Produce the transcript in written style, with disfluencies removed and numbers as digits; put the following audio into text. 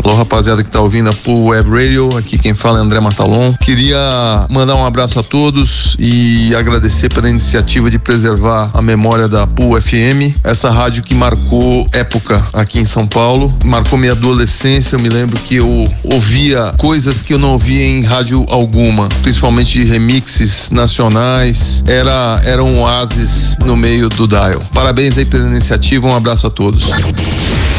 Alô, rapaziada que tá ouvindo a Pool Web Radio, aqui quem fala é André Matalon. Queria mandar um abraço a todos e agradecer pela iniciativa de preservar a memória da Pool FM, essa rádio que marcou época aqui em São Paulo, marcou minha adolescência. Eu me lembro que eu ouvia coisas que eu não ouvia em rádio alguma, principalmente remixes nacionais. Era um oásis no meio do dial. Parabéns aí pela iniciativa, um abraço a todos.